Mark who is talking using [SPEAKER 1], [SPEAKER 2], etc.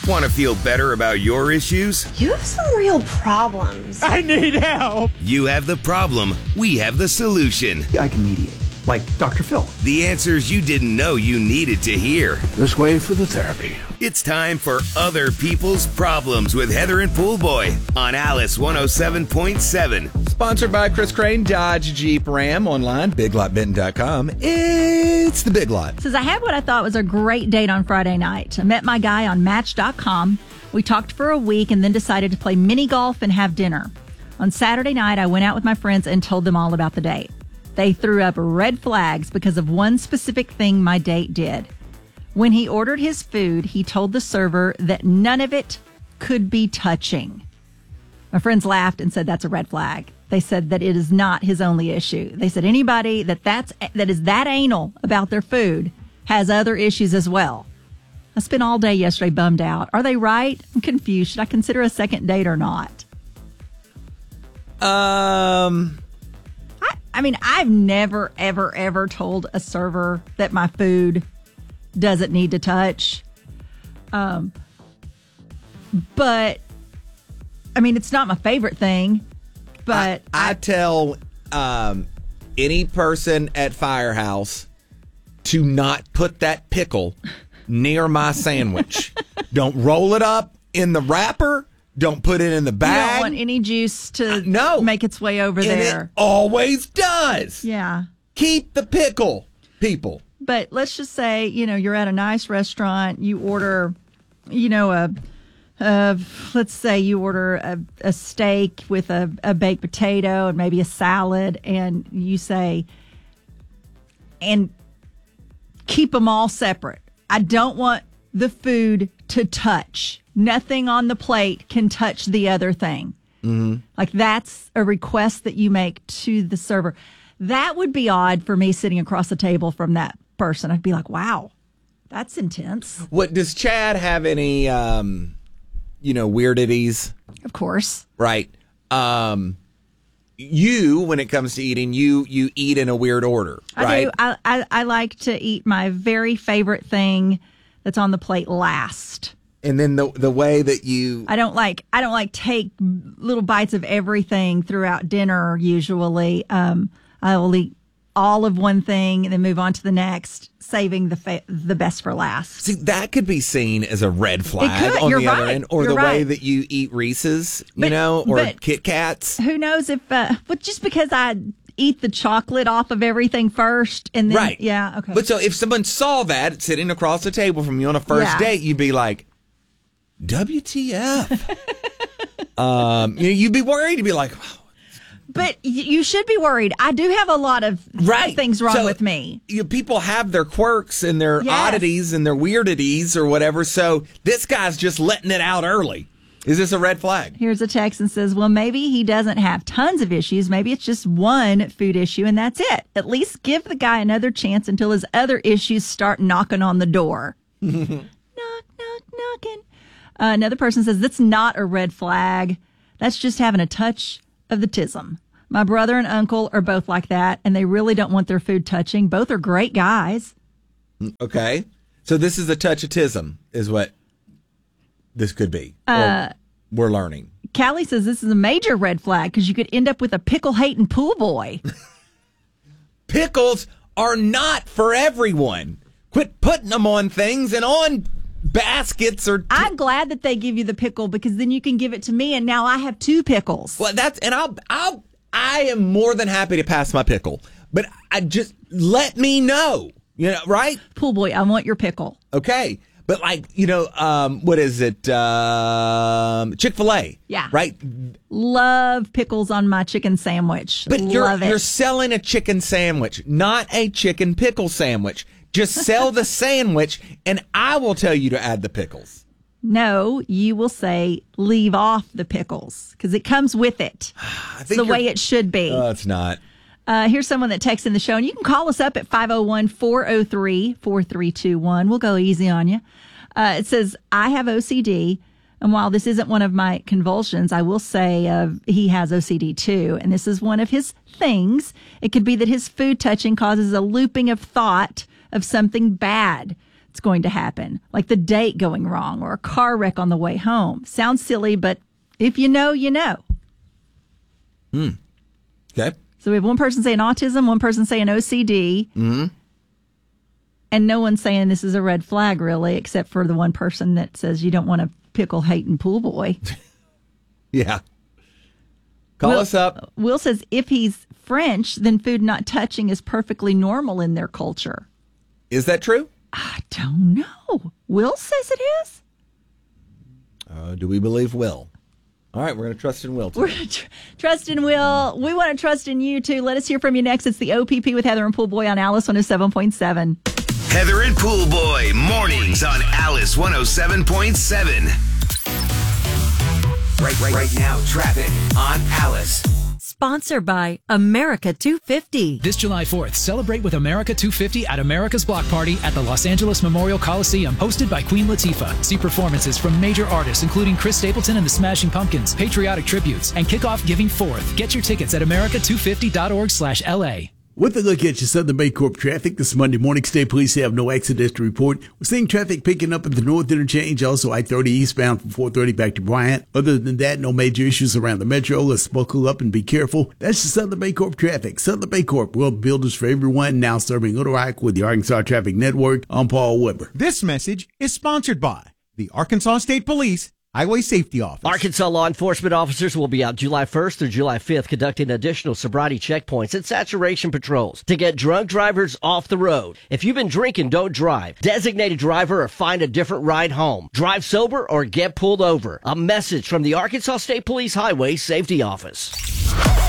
[SPEAKER 1] Want to feel better about your issues?
[SPEAKER 2] You have some real problems.
[SPEAKER 3] I need help.
[SPEAKER 1] You have the problem. We have the solution.
[SPEAKER 4] I can mediate, like Dr. Phil.
[SPEAKER 1] The answers you didn't know you needed to hear.
[SPEAKER 4] This way for the therapy.
[SPEAKER 1] It's time for Other People's Problems with Heather and Poolboy on Alice 107.7.
[SPEAKER 5] Sponsored by Chris Crane, Dodge Jeep Ram, online, biglotbenton.com. It's the Big Lot.
[SPEAKER 6] Says, I had what I thought was a great date on Friday night. I met my guy on Match.com. We talked for a week and then decided to play mini golf and have dinner. On Saturday night, I went out with my friends and told them all about the date. They threw up red flags because of one specific thing my date did. When he ordered his food, he told the server that none of it could be touching. My friends laughed and said that's a red flag. They said that it is not his only issue. They said anybody that is that anal about their food has other issues as well. I spent all day yesterday bummed out. Are they right? I'm confused. Should I consider a second date or not? I mean, I've never, ever, ever told a server that my food doesn't need to touch. But, I mean, it's not my favorite thing. But
[SPEAKER 5] I tell any person at Firehouse to not put that pickle near my sandwich. Don't roll it up in the wrapper. Don't put it in the bag.
[SPEAKER 6] You don't want any juice to make its way over
[SPEAKER 5] and
[SPEAKER 6] there.
[SPEAKER 5] It always does.
[SPEAKER 6] Yeah.
[SPEAKER 5] Keep the pickle, people.
[SPEAKER 6] But let's just say, you're at a nice restaurant. You order, let's say you order a steak with a baked potato and maybe a salad. And you say, and keep them all separate. I don't want the food to touch. Nothing on the plate can touch the other thing. Mm-hmm. Like that's a request that you make to the server. That would be odd for me sitting across the table from that person. I'd be like, wow, that's intense.
[SPEAKER 5] What does Chad have any, weirdities?
[SPEAKER 6] Of course.
[SPEAKER 5] Right. You, when it comes to eating, you eat in a weird order, right?
[SPEAKER 6] I do. I like to eat my very favorite thing that's on the plate last.
[SPEAKER 5] And then the way that you
[SPEAKER 6] I don't like take little bites of everything throughout dinner usually. I will eat all of one thing and then move on to the next, saving the best for last.
[SPEAKER 5] See, that could be seen as a red flag on
[SPEAKER 6] You're
[SPEAKER 5] the other
[SPEAKER 6] right.
[SPEAKER 5] end, or
[SPEAKER 6] You're
[SPEAKER 5] the
[SPEAKER 6] right.
[SPEAKER 5] way that you eat Reese's, or Kit Kats.
[SPEAKER 6] Who knows if but just because I eat the chocolate off of everything first and then
[SPEAKER 5] right.
[SPEAKER 6] Yeah, okay.
[SPEAKER 5] But so if someone saw that sitting across the table from you on a first date, you'd be like, WTF. You'd be worried. You'd be like, oh.
[SPEAKER 6] But you should be worried. I do have a lot of things wrong with me.
[SPEAKER 5] People have their quirks and their oddities and their weirdities or whatever. So this guy's just letting it out early. Is this a red flag?
[SPEAKER 6] Here's a text and says, well, maybe he doesn't have tons of issues. Maybe it's just one food issue and that's it. At least give the guy another chance until his other issues start knocking on the door. Knock, knock, knocking. Another person says, that's not a red flag. That's just having a touch of the tism. My brother and uncle are both like that, and they really don't want their food touching. Both are great guys.
[SPEAKER 5] Okay. So this is a touch of tism, is what this could be. We're learning.
[SPEAKER 6] Callie says this is a major red flag because you could end up with a pickle-hating pool boy.
[SPEAKER 5] Pickles are not for everyone. Quit putting them on things and on baskets or
[SPEAKER 6] I'm glad that they give you the pickle because then you can give it to me and now I have two pickles.
[SPEAKER 5] Well, I am more than happy to pass my pickle, but I just let me know, right?
[SPEAKER 6] Pool boy, I want your pickle.
[SPEAKER 5] Okay. But what is it? Chick-fil-A.
[SPEAKER 6] Yeah.
[SPEAKER 5] Right?
[SPEAKER 6] Love pickles on my chicken sandwich.
[SPEAKER 5] But
[SPEAKER 6] Love
[SPEAKER 5] you're
[SPEAKER 6] it.
[SPEAKER 5] selling a chicken sandwich, not a chicken pickle sandwich. Just sell the sandwich, and I will tell you to add the pickles.
[SPEAKER 6] No, you will say leave off the pickles because it comes with it. It's the way it should be.
[SPEAKER 5] Oh, it's not.
[SPEAKER 6] Here's someone that texts in the show, and you can call us up at 501-403-4321. We'll go easy on you. It says, I have OCD, and while this isn't one of my convulsions, I will say he has OCD too, and this is one of his things. It could be that his food touching causes a looping of thought of something bad. it's going to happen, like the date going wrong or a car wreck on the way home. Sounds silly, but if you know, you know.
[SPEAKER 5] Okay.
[SPEAKER 6] So we have one person saying autism, one person saying OCD. Mm-hmm. And no one's saying this is a red flag, really, except for the one person that says you don't want to pickle hating pool boy.
[SPEAKER 5] Yeah. Call us up.
[SPEAKER 6] Will says if he's French, then food not touching is perfectly normal in their culture.
[SPEAKER 5] Is that true?
[SPEAKER 6] I don't know. Will says it is.
[SPEAKER 5] Do we believe Will? All right, we're going to trust in Will today.
[SPEAKER 6] We're going to trust in Will. We want to trust in you, too. Let us hear from you next. It's the OPP with Heather and Pool Boy on Alice 107.7.
[SPEAKER 1] Heather and Pool Boy, mornings on Alice 107.7. Right now, traffic on Alice.
[SPEAKER 3] Sponsored by America 250.
[SPEAKER 7] This July 4th, celebrate with America 250 at America's Block Party at the Los Angeles Memorial Coliseum, hosted by Queen Latifah. See performances from major artists including Chris Stapleton and the Smashing Pumpkins, patriotic tributes, and kick off Giving 4th. Get your tickets at america250.org/LA.
[SPEAKER 8] With a look at your Southern Baycorp traffic this Monday morning, State Police have no accidents to report. We're seeing traffic picking up at the North Interchange, also I-30 eastbound from 430 back to Bryant. Other than that, no major issues around the metro. Let's buckle up and be careful. That's the Southern Baycorp traffic. Southern Baycorp, world builders for everyone, now serving Little Rock with the Arkansas Traffic Network. I'm Paul Weber.
[SPEAKER 9] This message is sponsored by the Arkansas State Police Highway Safety Office.
[SPEAKER 10] Arkansas law enforcement officers will be out July 1st through July 5th conducting additional sobriety checkpoints and saturation patrols to get drunk drivers off the road. If you've been drinking, don't drive. Designate a driver or find a different ride home. Drive sober or get pulled over. A message from the Arkansas State Police Highway Safety Office.